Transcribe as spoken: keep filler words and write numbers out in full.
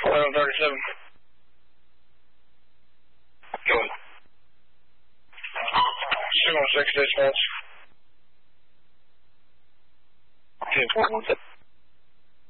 Four thirty-seven. Go ahead. two one six dispatch. ten four one seven.